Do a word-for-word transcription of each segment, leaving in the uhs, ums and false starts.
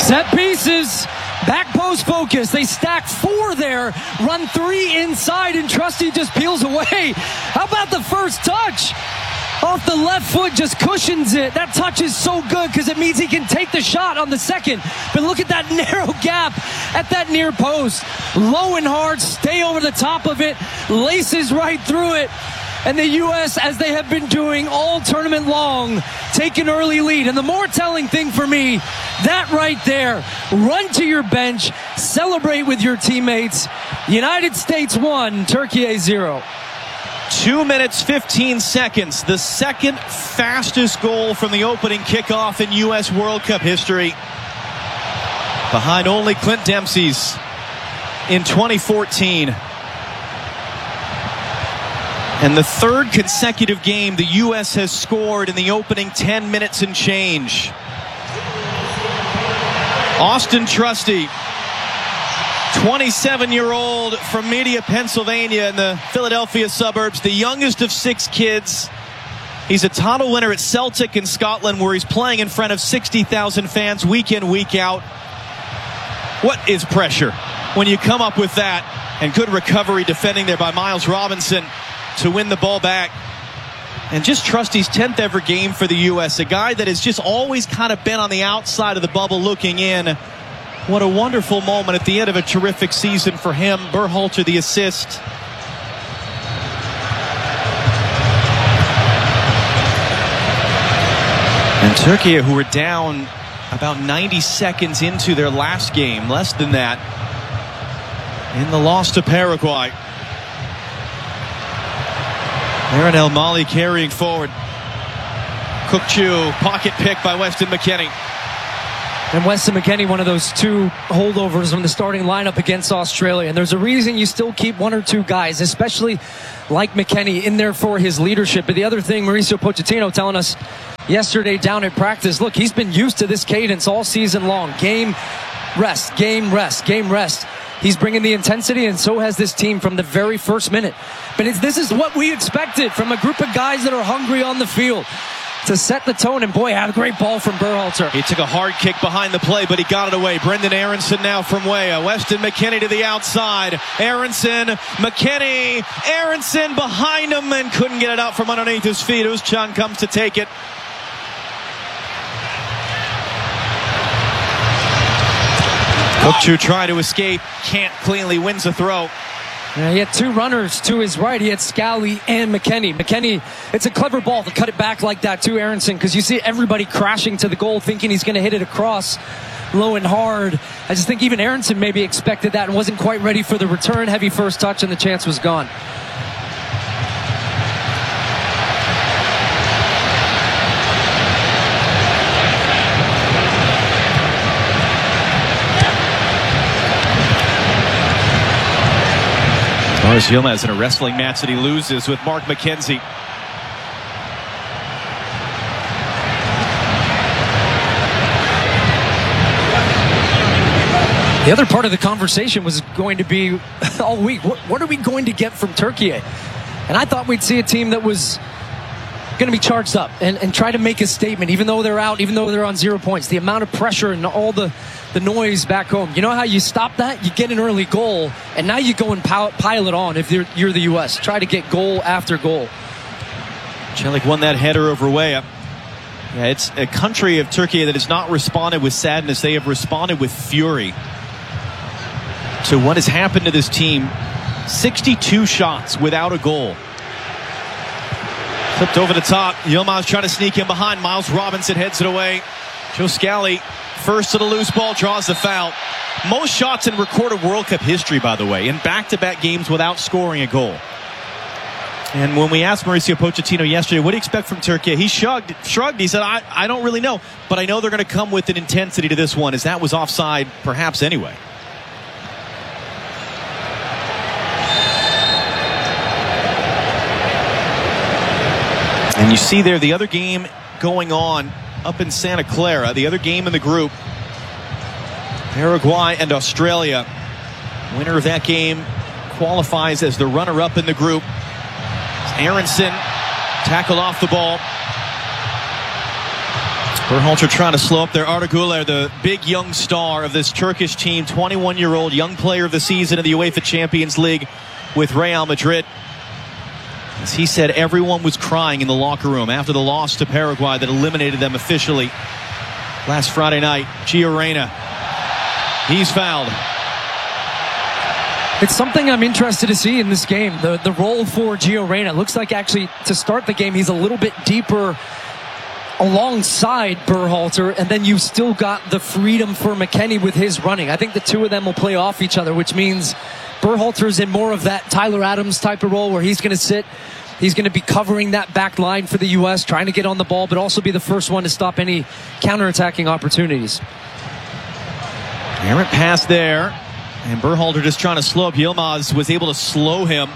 Set pieces, back post focus. They stack four there, run three inside, and Trusty just peels away. How about the first touch? Off the left foot, just cushions it. That touch is so good because it means he can take the shot on the second. But look at that narrow gap at that near post. Low and hard, stay over the top of it, laces right through it. And the U S, as they have been doing all tournament long, take an early lead. And the more telling thing for me, that right there, run to your bench, celebrate with your teammates. United States one, Turkey zero. Two minutes, fifteen seconds. The second fastest goal from the opening kickoff in U S World Cup history. Behind only Clint Dempsey's in twenty fourteen. And the third consecutive game the U S has scored in the opening ten minutes and change. Austin Trusty, twenty-seven-year-old from Media, Pennsylvania in the Philadelphia suburbs, the youngest of six kids. He's a title winner at Celtic in Scotland, where he's playing in front of sixty thousand fans week in, week out. What is pressure when you come up with that? And good recovery defending there by Miles Robinson to win the ball back. And just Trusty's tenth ever game for the U S, a guy that has just always kind of been on the outside of the bubble looking in. What a wonderful moment at the end of a terrific season for him. Berhalter the assist. And Turkey, who were down about ninety seconds into their last game, less than that, in the loss to Paraguay. Aaron El Mali carrying forward. Kukçu, pocket pick by Weston McKennie. And Weston McKennie, one of those two holdovers from the starting lineup against Australia. And there's a reason you still keep one or two guys, especially like McKennie, in there for his leadership. But the other thing, Mauricio Pochettino telling us yesterday down at practice, look, he's been used to this cadence all season long. Game, rest, game, rest, game, rest. He's bringing the intensity, and so has this team from the very first minute. But it's, this is what we expected from a group of guys that are hungry on the field to set the tone. And boy, had a great ball from Berhalter. He took a hard kick behind the play, but he got it away. Brendan Aronson now from Weah. Weston McKennie to the outside. Aronson, McKennie, Aronson behind him and couldn't get it out from underneath his feet. Özcan comes to take it. Kukçu trying to escape, can't cleanly, wins the throw. Yeah, he had two runners to his right. He had Scally and McKennie. McKennie, it's a clever ball to cut it back like that to Aronson, because you see everybody crashing to the goal thinking he's going to hit it across low and hard. I just think even Aronson maybe expected that and wasn't quite ready for the return. Heavy first touch and the chance was gone. Lars Yilmaz in a wrestling match that he loses with Mark McKenzie. The other part of the conversation was going to be all week, what, what are we going to get from Turkey? And I thought we'd see a team that was going to be charged up and, and try to make a statement, even though they're out, even though they're on zero points. The amount of pressure and all the, the noise back home. You know how you stop that? You get an early goal, and now you go and pile, pile it on if you're, you're the U S. Try to get goal after goal. Celik won that header over Weah. Yeah, it's a country of Turkey that has not responded with sadness. They have responded with fury to what has happened to this team. sixty-two shots without a goal. Flipped over the top. Yilmaz trying to sneak in behind. Miles Robinson heads it away. Joe Scally, first to the loose ball, draws the foul. Most shots in recorded World Cup history, by the way, in back-to-back games without scoring a goal. And when we asked Mauricio Pochettino yesterday, what do you expect from Turkey? He shrugged. shrugged. He said, I, I don't really know, but I know they're going to come with an intensity to this one, as that was offside perhaps anyway. And you see there the other game going on up in Santa Clara, the other game in the group, Paraguay and Australia. Winner of that game qualifies as the runner-up in the group. Aronson tackled off the ball. Berhalter trying to slow up there. Arda Güler, the big young star of this Turkish team, twenty-one-year-old young player of the season in the UEFA Champions League with Real Madrid. As he said, everyone was crying in the locker room after the loss to Paraguay that eliminated them officially last Friday night. Gio Reyna, he's fouled. It's something I'm interested to see in this game. The the role for Gio Reyna looks like actually to start the game he's a little bit deeper alongside Berhalter, and then you've still got the freedom for McKennie with his running. I think the two of them will play off each other, which means Berhalter's in more of that Tyler Adams type of role where he's going to sit, he's going to be covering that back line for the U S, trying to get on the ball, but also be the first one to stop any counterattacking opportunities. Errant pass there, and Berhalter just trying to slow up. Yilmaz was able to slow him.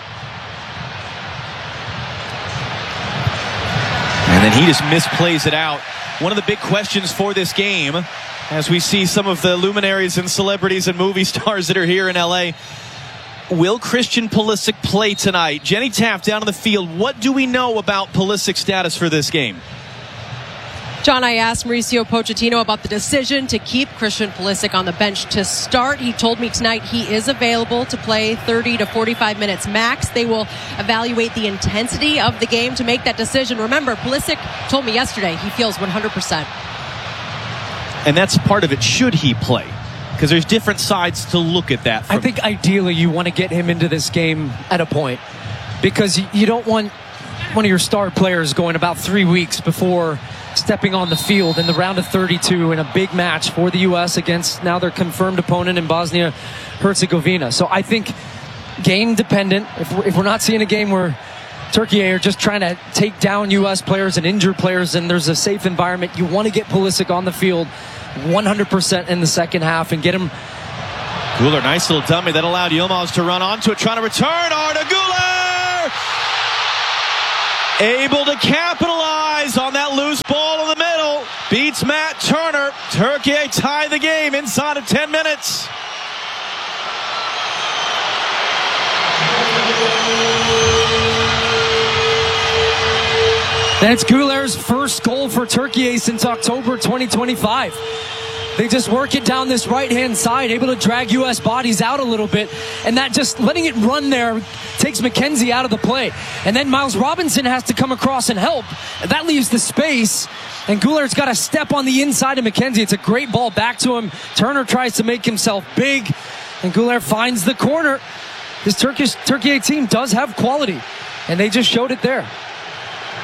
And then he just misplays it out. One of the big questions for this game, as we see some of the luminaries and celebrities and movie stars that are here in L A, will Christian Pulisic play tonight? Jenny Taft down on the field. What do we know about Pulisic's status for this game? John, I asked Mauricio Pochettino about the decision to keep Christian Pulisic on the bench to start. He told me tonight he is available to play thirty to forty-five minutes max. They will evaluate the intensity of the game to make that decision. Remember, Pulisic told me yesterday he feels one hundred percent. And that's part of it. Should he play? Because there's different sides to look at that. I think ideally you want to get him into this game at a point, because you don't want one of your star players going about three weeks before stepping on the field in the round of thirty-two in a big match for the U S against now their confirmed opponent in Bosnia-Herzegovina. So I think game dependent. If we're, if we're not seeing a game where Turkey are just trying to take down U S players and injure players and there's a safe environment, you want to get Pulisic on the field one hundred percent in the second half and get him. Güler, nice little dummy that allowed Yilmaz to run onto it, trying to return. Arda Güler able to capitalize on that loose ball in the middle. Beats Matt Turner. Turkey tie the game inside of ten minutes. That's Güler's first goal for Turkey since October twenty twenty-five. They just work it down this right-hand side, able to drag U S bodies out a little bit, and that just letting it run there takes McKenzie out of the play. And then Miles Robinson has to come across and help, and that leaves the space, and Güler's got to step on the inside of McKenzie. It's a great ball back to him. Turner tries to make himself big, and Güler finds the corner. This Turkish Turkey team does have quality, and they just showed it there.